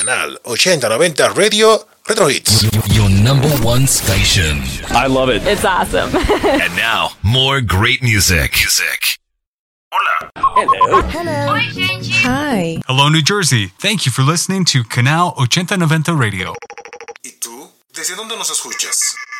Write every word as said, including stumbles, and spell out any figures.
Canal ochenta noventa Radio Retro Hits. Your number one station. I love it. It's awesome. And now, more great music. Music. Hola. Hello. Hello. Hi. Hello, New Jersey. Thank you for listening to Canal ochenta noventa Radio. ¿Y tú? ¿Desde dónde nos escuchas?